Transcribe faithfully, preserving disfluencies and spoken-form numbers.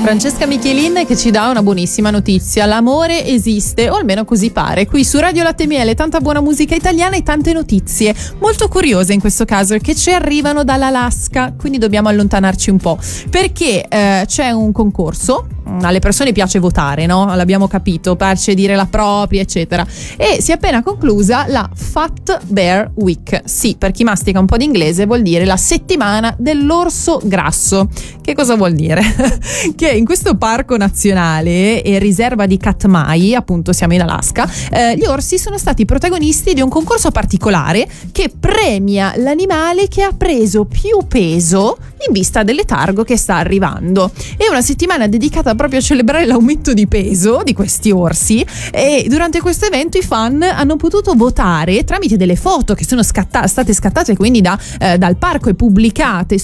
Francesca Michelin che ci dà una buonissima notizia: l'amore esiste, o almeno così pare. Qui su Radio Latte e Miele tanta buona musica italiana e tante notizie molto curiose in questo caso, che ci arrivano dall'Alaska, quindi dobbiamo allontanarci un po', perché eh, c'è un concorso. Alle persone piace votare, no? L'abbiamo capito, piace dire la propria, eccetera. E si è appena conclusa la Fat Bear Week. Sì, per chi mastica un po' di inglese vuol dire la settimana dell'orso grasso. Che cosa vuol dire? Che in questo parco nazionale e riserva di Katmai, appunto siamo in Alaska, eh, gli orsi sono stati protagonisti di un concorso particolare che premia l'animale che ha preso più peso in vista del letargo che sta arrivando. È una settimana dedicata proprio a celebrare l'aumento di peso di questi orsi, e durante questo evento i fan hanno potuto votare tramite delle foto che sono scatta- state scattate quindi da, eh, dal parco e pubblicate